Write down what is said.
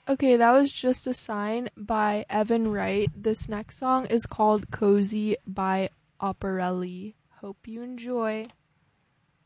Okay, that was Just a Sign by Evan Wright. This next song is called Cozy by Operelli. Hope you enjoy.